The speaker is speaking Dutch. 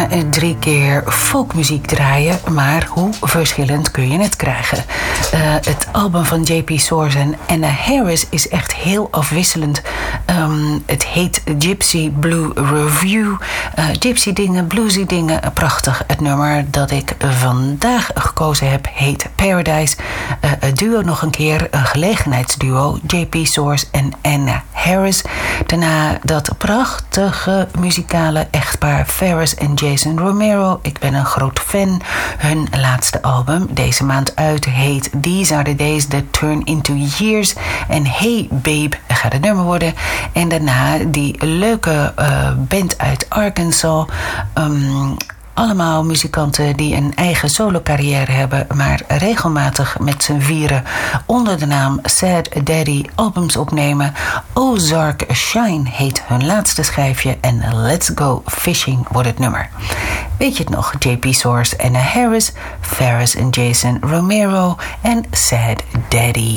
3 keer folkmuziek draaien, maar hoe verschillend kun je het krijgen? Het album van J.P. Soars en Anna Harris is echt heel afwisselend. Het heet Gypsy Blue Review. Gypsy dingen, bluesy dingen, prachtig. Het nummer dat ik vandaag gekozen heb heet Paradise. Het duo nog een keer, een gelegenheidsduo, J.P. Soars en Anna Harris. Daarna dat prachtige muzikale echtpaar Ferris en Jason Romero. Ik ben een groot fan. Hun laatste album, deze maand uit, heet These Are The Days That Turn Into Years. En Hey Babe gaat het nummer worden. En daarna die leuke band uit Arkansas. Allemaal muzikanten die een eigen solo-carrière hebben, maar regelmatig met z'n vieren onder de naam Sad Daddy albums opnemen. Ozark Shine heet hun laatste schijfje en Let's Go Fishing wordt het nummer. Weet je het nog? J.P. Soars, Anna Harris, Ferris en Jason Romero en Sad Daddy.